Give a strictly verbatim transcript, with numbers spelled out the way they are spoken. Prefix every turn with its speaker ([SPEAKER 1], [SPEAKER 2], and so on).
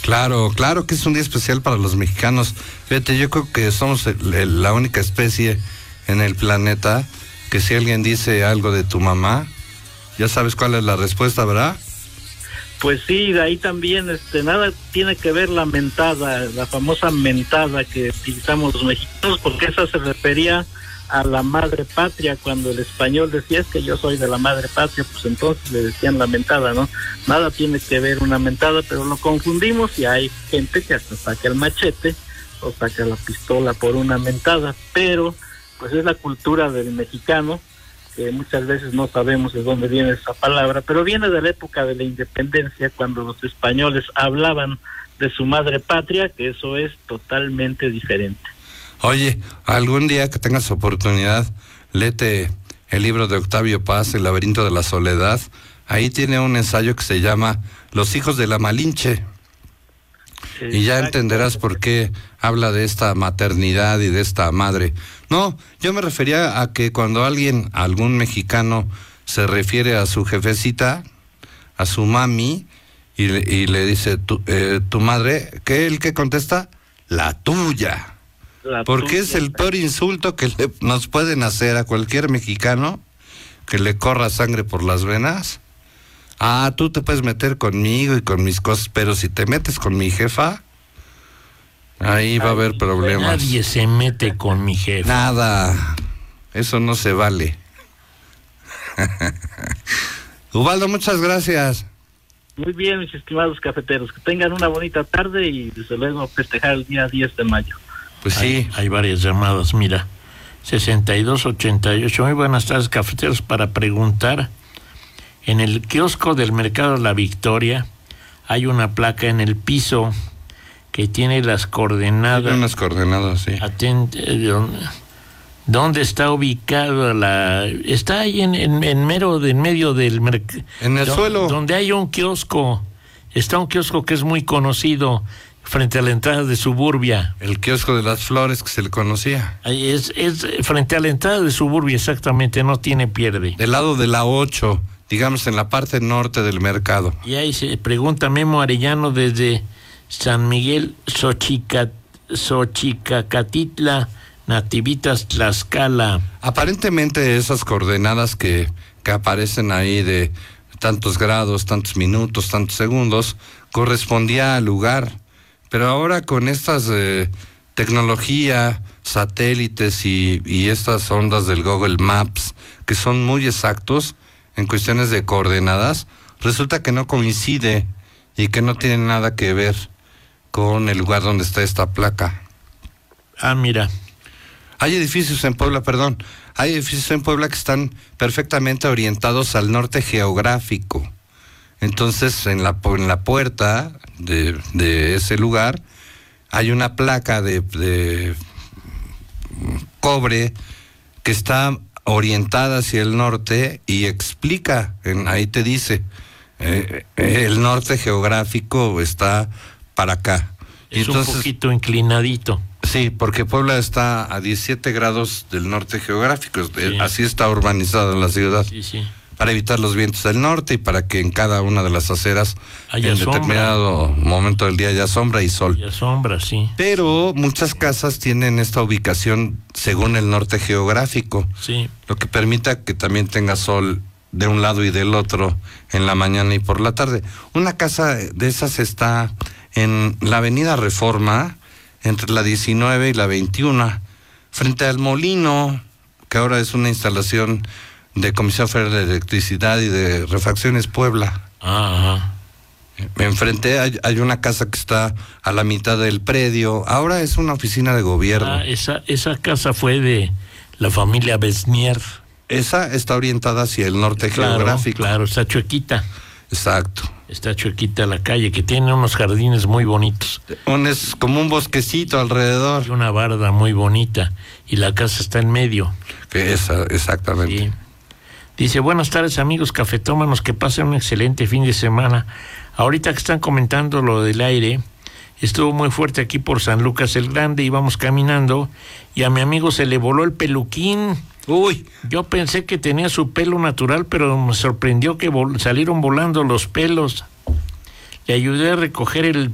[SPEAKER 1] Claro, claro que es un día especial para los mexicanos. Fíjate, yo creo que somos el, el, la única especie en el planeta que si alguien dice algo de tu mamá, ya sabes cuál es la respuesta, ¿verdad?
[SPEAKER 2] Pues sí, de ahí también, este, nada tiene que ver la mentada, la famosa mentada que utilizamos los mexicanos, porque esa se refería a la madre patria. Cuando el español decía es que yo soy de la madre patria, pues entonces le decían la mentada, ¿no? Nada tiene que ver una mentada, pero lo confundimos y hay gente que hasta saca el machete o saca la pistola por una mentada, pero pues es la cultura del mexicano, que muchas veces no sabemos de dónde viene esa palabra, pero viene de la época de la independencia, cuando los españoles hablaban de su madre patria, que eso es totalmente diferente.
[SPEAKER 1] Oye, algún día que tengas oportunidad, léete el libro de Octavio Paz, El laberinto de la soledad. Ahí tiene un ensayo que se llama Los hijos de la Malinche. Exacto. Y ya entenderás por qué habla de esta maternidad y de esta madre. No, yo me refería a que cuando alguien, algún mexicano, se refiere a su jefecita, a su mami, y, y le dice, tu, eh, tu madre, ¿qué? ¿El que contesta? La tuya. La Porque tuya. Es el peor insulto que le, nos pueden hacer a cualquier mexicano que le corra sangre por las venas. Ah, tú te puedes meter conmigo y con mis cosas, pero si te metes con mi jefa, ahí va a haber problemas.
[SPEAKER 3] Nadie se mete con mi jefa.
[SPEAKER 1] Nada, eso no se vale. Ubaldo, muchas gracias.
[SPEAKER 2] Muy bien, mis estimados cafeteros, que tengan una bonita tarde y desde luego festejar el día diez de mayo.
[SPEAKER 1] Pues sí.
[SPEAKER 3] Hay, hay varias llamadas, mira, sesenta y dos ochenta y ocho. Muy buenas tardes, cafeteros, para preguntar. En el kiosco del Mercado La Victoria hay una placa en el piso que tiene las coordenadas.
[SPEAKER 1] Tiene unas coordenadas, sí.
[SPEAKER 3] Atente, ¿dónde, ¿Dónde está ubicado la...? Está ahí en, en, en mero de en medio del mercado.
[SPEAKER 1] En el
[SPEAKER 3] do,
[SPEAKER 1] suelo.
[SPEAKER 3] Donde hay un kiosco. Está un kiosco que es muy conocido frente a la entrada de Suburbia.
[SPEAKER 1] El kiosco de las flores que se le conocía.
[SPEAKER 3] Ahí es, es frente a la entrada de Suburbia, exactamente, no tiene pierde.
[SPEAKER 1] Del lado de la ocho, digamos en la parte norte del mercado.
[SPEAKER 3] Y ahí se pregunta Memo Arellano desde San Miguel, Xochica, Xochicacatitla, Nativitas, Tlaxcala.
[SPEAKER 1] Aparentemente esas coordenadas que, que aparecen ahí de tantos grados, tantos minutos, tantos segundos, correspondía al lugar. Pero ahora con estas eh, tecnología, satélites y, y estas ondas del Google Maps, que son muy exactos en cuestiones de coordenadas, resulta que no coincide y que no tiene nada que ver con el lugar donde está esta placa.
[SPEAKER 3] Ah, mira.
[SPEAKER 1] Hay edificios en Puebla, perdón, hay edificios en Puebla que están perfectamente orientados al norte geográfico. Entonces, en la, en la puerta de, de ese lugar hay una placa de, de cobre que está orientada hacia el norte y explica, en, ahí te dice, eh, el norte geográfico está para acá.
[SPEAKER 3] Es
[SPEAKER 1] y entonces,
[SPEAKER 3] un poquito inclinadito.
[SPEAKER 1] Sí, porque Puebla está a diecisiete grados del norte geográfico, sí. Así está urbanizada la ciudad.
[SPEAKER 3] Sí, sí.
[SPEAKER 1] Para evitar los vientos del norte y para que en cada una de las aceras
[SPEAKER 3] haya
[SPEAKER 1] en
[SPEAKER 3] sombra.
[SPEAKER 1] Determinado momento del día haya sombra y sol.
[SPEAKER 3] Haya sombra, sí.
[SPEAKER 1] Pero muchas casas tienen esta ubicación según el norte geográfico,
[SPEAKER 3] sí.
[SPEAKER 1] Lo que permita que también tenga sol de un lado y del otro en la mañana y por la tarde. Una casa de esas está en la avenida Reforma, entre la diecinueve y la veintiuno, frente al molino, que ahora es una instalación de Comisión Federal de Electricidad y de Refacciones Puebla.
[SPEAKER 3] Ajá.
[SPEAKER 1] Enfrente hay, hay una casa que está a la mitad del predio, ahora es una oficina de gobierno.
[SPEAKER 3] Ah, esa, esa casa fue de la familia Besnier.
[SPEAKER 1] Esa está orientada hacia el norte
[SPEAKER 3] claro,
[SPEAKER 1] geográfico.
[SPEAKER 3] Claro, está chuequita.
[SPEAKER 1] Exacto.
[SPEAKER 3] Está chuequita la calle, que tiene unos jardines muy bonitos.
[SPEAKER 1] Un, es como un bosquecito alrededor.
[SPEAKER 3] Y una barda muy bonita, y la casa está en medio.
[SPEAKER 1] Que esa, exactamente.
[SPEAKER 3] Sí. Dice, buenas tardes amigos cafetómanos, que pasen un excelente fin de semana. Ahorita que están comentando lo del aire, estuvo muy fuerte aquí por San Lucas el Grande, íbamos caminando, y a mi amigo se le voló el peluquín.
[SPEAKER 1] Uy,
[SPEAKER 3] yo pensé que tenía su pelo natural, pero me sorprendió que vol- salieron volando los pelos. Le ayudé a recoger el